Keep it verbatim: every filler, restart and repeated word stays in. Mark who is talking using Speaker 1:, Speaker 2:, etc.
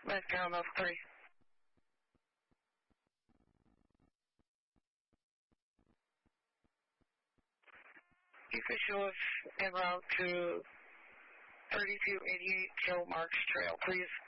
Speaker 1: Back down of three. Official is en route to thirty-two eighty-eight Joe Marks Trail, please.